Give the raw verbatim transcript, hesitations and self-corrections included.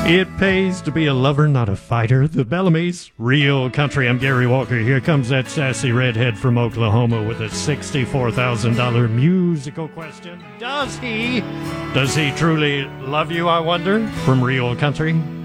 It pays to be a lover, not a fighter. The Bellamy's Real Country. I'm Gary Walker. Here comes that sassy redhead from Oklahoma with a sixty-four thousand dollars musical question. Does he? Does he truly love you, I wonder? From Real Country.